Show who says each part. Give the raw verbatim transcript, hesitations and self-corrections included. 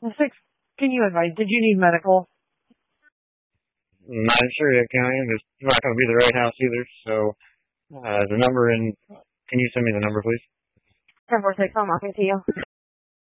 Speaker 1: Six, can you advise, did you need medical?
Speaker 2: Not sure yet, County. It's not going to be the right house either, so uh, the number in, can you send me the number, please?
Speaker 1: ten four six, I'm walking to you.